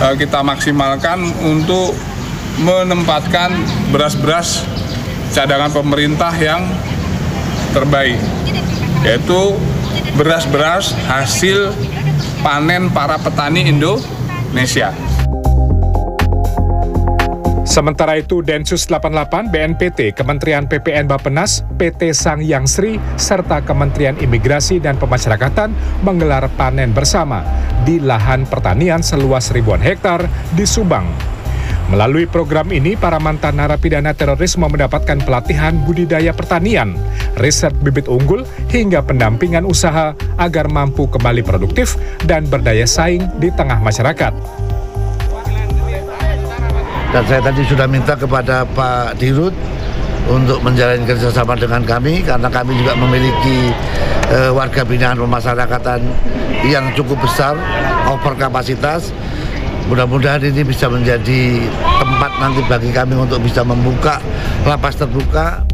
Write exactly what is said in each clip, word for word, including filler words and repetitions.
uh, kita maksimalkan untuk menempatkan beras-beras cadangan pemerintah yang terbaik, yaitu beras-beras hasil panen para petani Indonesia. Sementara itu, Densus delapan puluh delapan, B N P T, Kementerian P P N Bappenas, P T Sangyang Sri, serta Kementerian Imigrasi dan Pemasyarakatan menggelar panen bersama di lahan pertanian seluas ribuan hektar di Subang. Melalui program ini, para mantan narapidana terorisme mendapatkan pelatihan budidaya pertanian, riset bibit unggul, hingga pendampingan usaha agar mampu kembali produktif dan berdaya saing di tengah masyarakat. Dan saya tadi sudah minta kepada Pak Dirut untuk menjalin kerjasama dengan kami, karena kami juga memiliki e, warga binaan pemasyarakatan yang cukup besar, over kapasitas. Mudah-mudahan ini bisa menjadi tempat nanti bagi kami untuk bisa membuka lapas terbuka.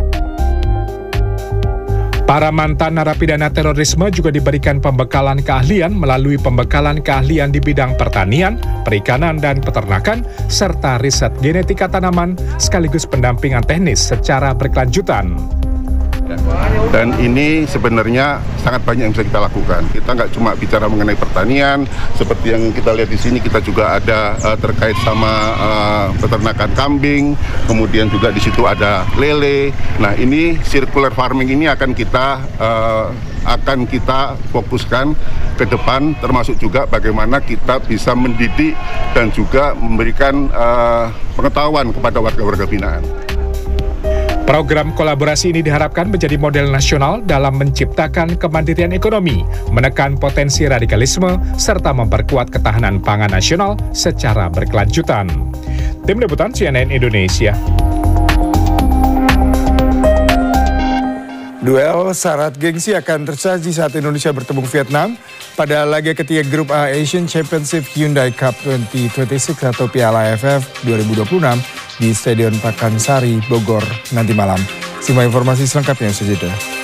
Para mantan narapidana terorisme juga diberikan pembekalan keahlian melalui pembekalan keahlian di bidang pertanian, perikanan, dan peternakan, serta riset genetika tanaman, sekaligus pendampingan teknis secara berkelanjutan. Dan ini sebenarnya sangat banyak yang bisa kita lakukan. Kita nggak cuma bicara mengenai pertanian, seperti yang kita lihat di sini, kita juga ada uh, terkait sama uh, peternakan kambing, kemudian juga di situ ada lele. Nah, ini circular farming ini akan kita uh, akan kita fokuskan ke depan, termasuk juga bagaimana kita bisa mendidik dan juga memberikan uh, pengetahuan kepada warga-warga binaan. Program kolaborasi ini diharapkan menjadi model nasional dalam menciptakan kemandirian ekonomi, menekan potensi radikalisme, serta memperkuat ketahanan pangan nasional secara berkelanjutan. Tim Liputan C N N Indonesia. Duel syarat gengsi akan tersaji saat Indonesia bertemu Vietnam pada laga ketiga Grup A Asian Championship Hyundai Cup dua ribu dua puluh enam atau Piala A F F dua ribu dua puluh enam di Stadion Pakansari, Bogor nanti malam. Simak informasi selengkapnya sejenak.